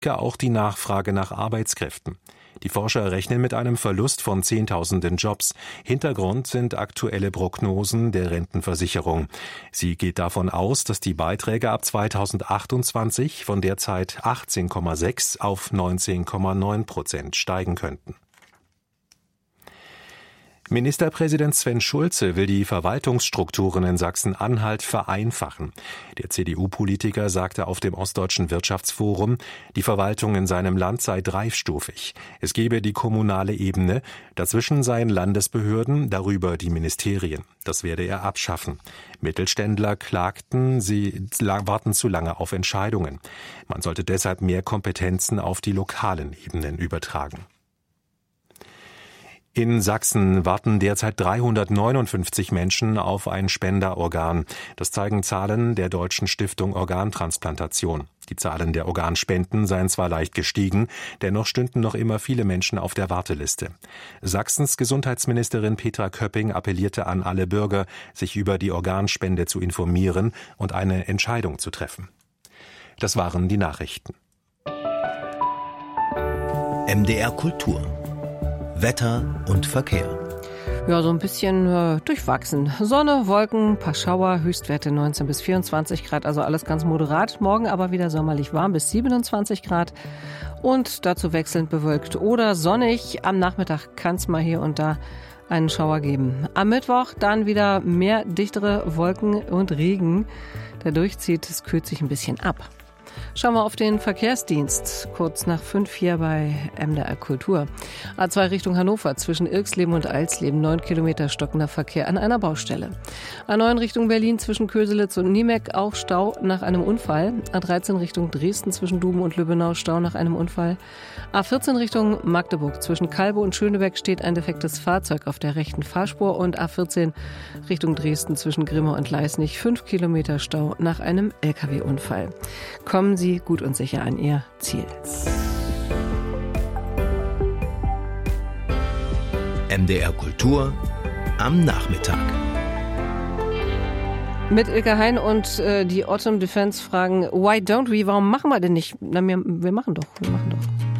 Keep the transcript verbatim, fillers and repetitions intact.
auch die Nachfrage nach Arbeitskräften. Die Forscher rechnen mit einem Verlust von Zehntausenden Jobs. Hintergrund sind aktuelle Prognosen der Rentenversicherung. Sie geht davon aus, dass die Beiträge ab zweitausendachtundzwanzig von derzeit achtzehn Komma sechs auf neunzehn Komma neun Prozent steigen könnten. Ministerpräsident Sven Schulze will die Verwaltungsstrukturen in Sachsen-Anhalt vereinfachen. Der C D U-Politiker sagte auf dem Ostdeutschen Wirtschaftsforum, die Verwaltung in seinem Land sei dreistufig. Es gebe die kommunale Ebene, dazwischen seien Landesbehörden, darüber die Ministerien. Das werde er abschaffen. Mittelständler klagten, sie warten zu lange auf Entscheidungen. Man sollte deshalb mehr Kompetenzen auf die lokalen Ebenen übertragen. In Sachsen warten derzeit dreihundertneunundfünfzig Menschen auf ein Spenderorgan. Das zeigen Zahlen der Deutschen Stiftung Organtransplantation. Die Zahlen der Organspenden seien zwar leicht gestiegen, dennoch stünden noch immer viele Menschen auf der Warteliste. Sachsens Gesundheitsministerin Petra Köpping appellierte an alle Bürger, sich über die Organspende zu informieren und eine Entscheidung zu treffen. Das waren die Nachrichten. M D R Kultur. Wetter und Verkehr. Ja, so ein bisschen äh, durchwachsen. Sonne, Wolken, paar Schauer, Höchstwerte neunzehn bis vierundzwanzig Grad, also alles ganz moderat. Morgen aber wieder sommerlich warm bis siebenundzwanzig Grad und dazu wechselnd bewölkt oder sonnig. Am Nachmittag kann es mal hier und da einen Schauer geben. Am Mittwoch dann wieder mehr dichtere Wolken und Regen, der durchzieht. Es kühlt sich ein bisschen ab. Schauen wir auf den Verkehrsdienst. Kurz nach fünf hier bei M D R Kultur. A zwei Richtung Hannover zwischen Irxleben und Eilsleben. Neun Kilometer stockender Verkehr an einer Baustelle. A neun Richtung Berlin zwischen Köselitz und Niemek. Auch Stau nach einem Unfall. A dreizehn Richtung Dresden zwischen Duben und Lübbenau. Stau nach einem Unfall. A vierzehn Richtung Magdeburg zwischen Kalbe und Schönebeck steht ein defektes Fahrzeug auf der rechten Fahrspur. Und A vierzehn Richtung Dresden zwischen Grimma und Leisnig. Fünf Kilometer Stau nach einem L K W-Unfall. Kommen Sie gut und sicher an Ihr Ziel. M D R Kultur am Nachmittag. Mit Ilka Hein und äh, die Autumn Defense fragen, why don't we? Warum machen wir denn nicht? Na, wir, wir machen doch, wir machen doch.